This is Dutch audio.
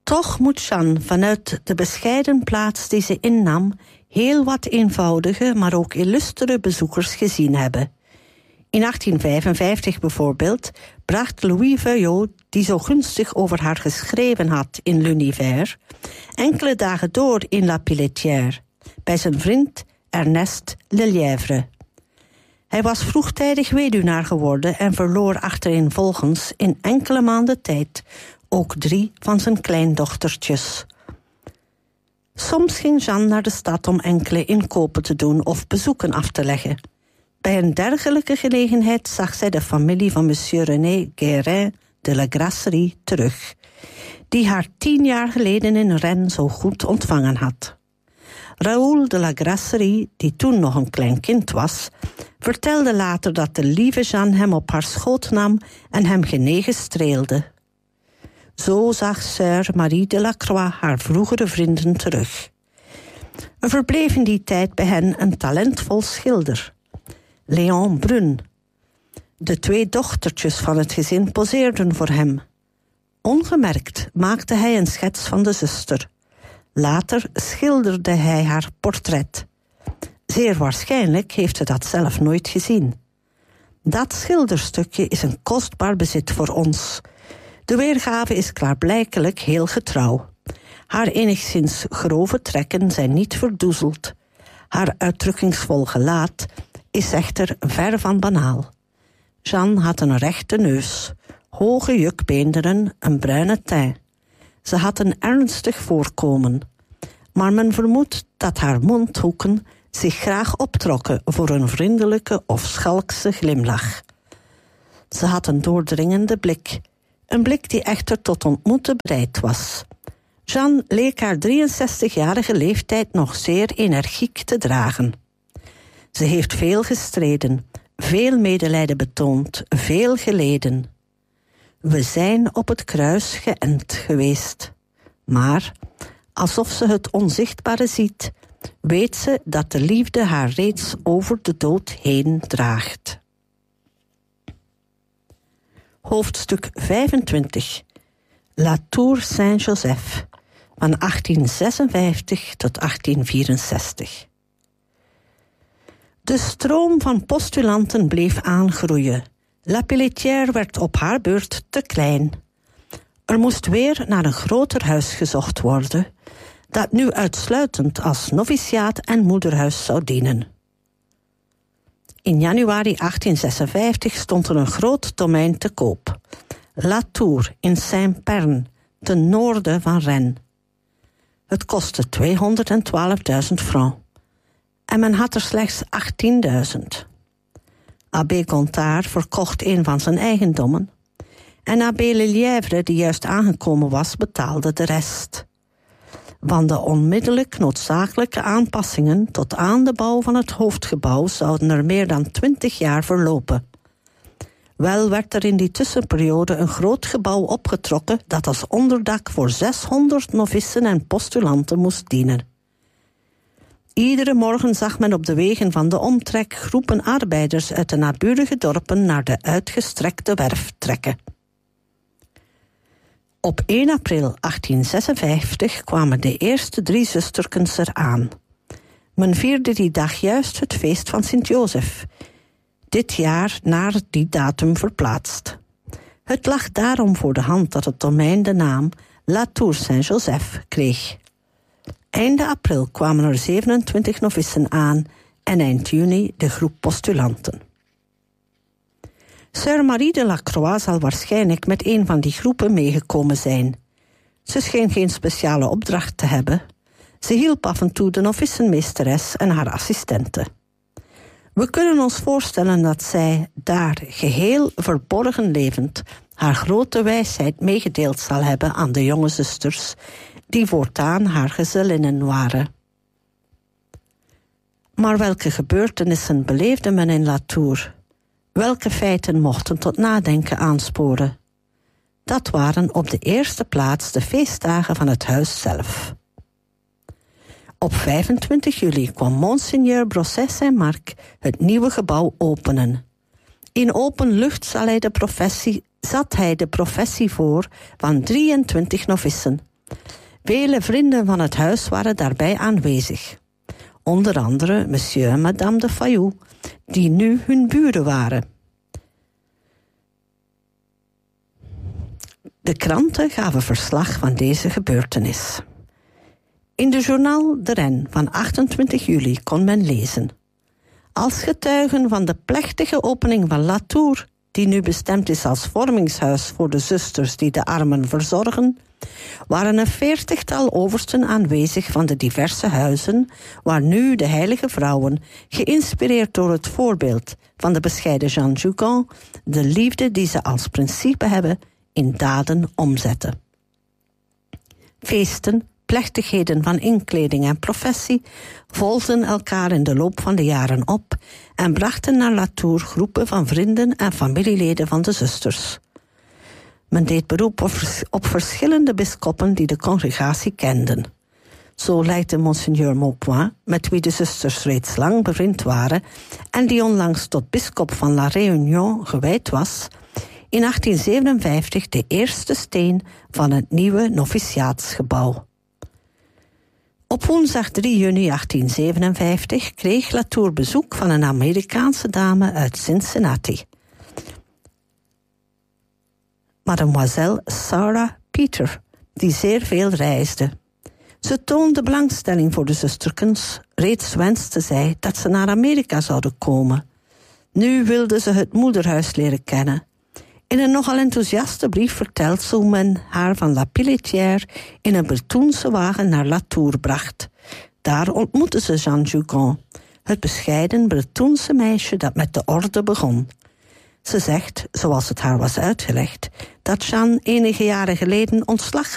Toch moet Jeanne vanuit de bescheiden plaats die ze innam heel wat eenvoudige, maar ook illustere bezoekers gezien hebben. In 1855 bijvoorbeeld bracht Louis Veuillot, die zo gunstig over haar geschreven had in L'Univers, enkele dagen door in La Pelletière, bij zijn vriend Ernest Lelièvre. Hij was vroegtijdig weduwnaar geworden en verloor achtereenvolgens in enkele maanden tijd ook 3 van zijn kleindochtertjes. Soms ging Jeanne naar de stad om enkele inkopen te doen of bezoeken af te leggen. Bij een dergelijke gelegenheid zag zij de familie van monsieur René Guérin de la Gracerie terug, die haar 10 jaar geleden in Rennes zo goed ontvangen had. Raoul de la Gracerie, die toen nog een klein kind was, vertelde later dat de lieve Jeanne hem op haar schoot nam en hem genegen streelde. Zo zag Sœur Marie de Lacroix haar vroegere vrienden terug. Er verbleef in die tijd bij hen een talentvol schilder, Léon Brun. De 2 dochtertjes van het gezin poseerden voor hem. Ongemerkt maakte hij een schets van de zuster. Later schilderde hij haar portret. Zeer waarschijnlijk heeft hij dat zelf nooit gezien. Dat schilderstukje is een kostbaar bezit voor ons. De weergave is klaarblijkelijk heel getrouw. Haar enigszins grove trekken zijn niet verdoezeld. Haar uitdrukkingsvol gelaat is echter ver van banaal. Jeanne had een rechte neus, hoge jukbeenderen, een bruine teint. Ze had een ernstig voorkomen, maar men vermoedt dat haar mondhoeken zich graag optrokken voor een vriendelijke of schalkse glimlach. Ze had een doordringende blik, een blik die echter tot ontmoeten bereid was. Jeanne leek haar 63-jarige leeftijd nog zeer energiek te dragen. Ze heeft veel gestreden, veel medelijden betoond, veel geleden. We zijn op het kruis geënt geweest. Maar, alsof ze het onzichtbare ziet, weet ze dat de liefde haar reeds over de dood heen draagt. Hoofdstuk 25. La Tour Saint-Joseph, van 1856 tot 1864. De stroom van postulanten bleef aangroeien. La Pelletière werd op haar beurt te klein. Er moest weer naar een groter huis gezocht worden, dat nu uitsluitend als noviciaat en moederhuis zou dienen. In januari 1856 stond er een groot domein te koop. La Tour in Saint-Pern, ten noorden van Rennes. Het kostte 212.000 francs. En men had er slechts 18.000. Abbé Gontard verkocht een van zijn eigendommen. En abbé Lelièvre, die juist aangekomen was, betaalde de rest. Van de onmiddellijk noodzakelijke aanpassingen tot aan de bouw van het hoofdgebouw zouden er meer dan 20 jaar verlopen. Wel werd er in die tussenperiode een groot gebouw opgetrokken dat als onderdak voor 600 novissen en postulanten moest dienen. Iedere morgen zag men op de wegen van de omtrek groepen arbeiders uit de naburige dorpen naar de uitgestrekte werf trekken. Op 1 april 1856 kwamen de eerste 3 zusterkens eraan. Men vierde die dag juist het feest van Sint-Jozef, dit jaar naar die datum verplaatst. Het lag daarom voor de hand dat het domein de naam La Tour Saint-Joseph kreeg. Einde april kwamen er 27 novissen aan en eind juni de groep postulanten. Sœur Marie de Lacroix zal waarschijnlijk met een van die groepen meegekomen zijn. Ze scheen geen speciale opdracht te hebben. Ze hielp af en toe de novissenmeesteres en haar assistente. We kunnen ons voorstellen dat zij, daar geheel verborgen levend, haar grote wijsheid meegedeeld zal hebben aan de jonge zusters, die voortaan haar gezellinnen waren. Maar welke gebeurtenissen beleefde men in La Tour? Welke feiten mochten tot nadenken aansporen? Dat waren op de eerste plaats de feestdagen van het huis zelf. Op 25 juli kwam Monseigneur Brosset Saint-Marc het nieuwe gebouw openen. In open lucht zat hij de professie voor van 23 novissen, Vele vrienden van het huis waren daarbij aanwezig. Onder andere monsieur en madame de Fayou, die nu hun buren waren. De kranten gaven verslag van deze gebeurtenis. In de journaal De Ren van 28 juli kon men lezen: als getuigen van de plechtige opening van La Tour, die nu bestemd is als vormingshuis voor de zusters die de armen verzorgen, waren een 40-tal oversten aanwezig van de diverse huizen, waar nu de heilige vrouwen, geïnspireerd door het voorbeeld van de bescheiden Jeanne Jugan, de liefde die ze als principe hebben, in daden omzetten. Feesten, plechtigheden van inkleding en professie volgden elkaar in de loop van de jaren op en brachten naar La Tour groepen van vrienden en familieleden van de zusters. Men deed beroep op verschillende bisschoppen die de congregatie kenden. Zo leidde monseigneur Maupoint, met wie de zusters reeds lang bevriend waren en die onlangs tot bisschop van La Réunion gewijd was, in 1857 de eerste steen van het nieuwe noviciaatsgebouw. Op woensdag 3 juni 1857 kreeg La Tour bezoek van een Amerikaanse dame uit Cincinnati. Mademoiselle Sarah Peter, die zeer veel reisde. Ze toonde belangstelling voor de zusterkens. Reeds wenste zij dat ze naar Amerika zouden komen. Nu wilde ze het moederhuis leren kennen. In een nogal enthousiaste brief vertelt ze hoe men haar van La Pelletière in een Bretonse wagen naar La Tour bracht. Daar ontmoette ze Jeanne Jugan, het bescheiden Bretonse meisje dat met de orde begon. Ze zegt, zoals het haar was uitgelegd, dat Jeanne enige jaren geleden ontslag